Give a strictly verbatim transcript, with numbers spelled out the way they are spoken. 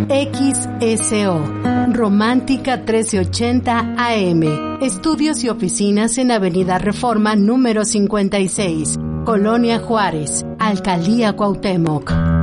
X S O, Romántica trece ochenta A M. Estudios y oficinas en Avenida Reforma número cincuenta y seis, Colonia Juárez, Alcaldía Cuauhtémoc.